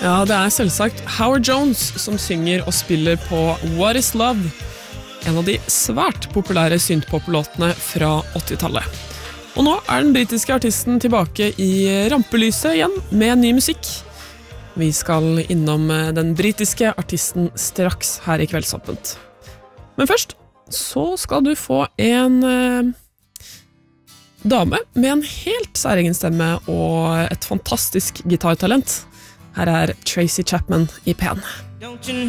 Ja, det selvsagt Howard Jones som synger og spiller på What is Love, en av de svært populære synthpop-låtene fra 80-tallet. Og nå den britiske artisten tilbake i rampelyset igjen med ny musikk. Vi skal innom den britiske artisten straks her i Kveldsåpent. Men først så skal du få en dame med en helt særegen stemme og et fantastisk gitartalent. Her Tracy Chapman i Pen.